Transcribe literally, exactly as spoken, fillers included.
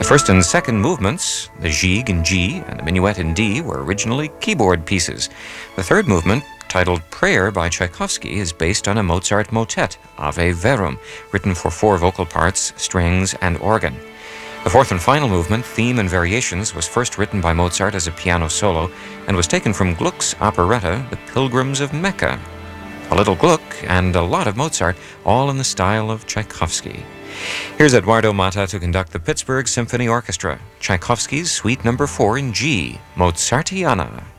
The first and second movements, the Gigue in G and the Minuet in D, were originally keyboard pieces. The third movement, titled Prayer by Tchaikovsky, is based on a Mozart motet, Ave Verum, written for four vocal parts, strings, and organ. The fourth and final movement, Theme and Variations, was first written by Mozart as a piano solo and was taken from Gluck's operetta, The Pilgrims of Mecca. A little Gluck and a lot of Mozart, all in the style of Tchaikovsky. Here's Eduardo Mata to conduct the Pittsburgh Symphony Orchestra, Tchaikovsky's Suite Number four in G, Mozartiana.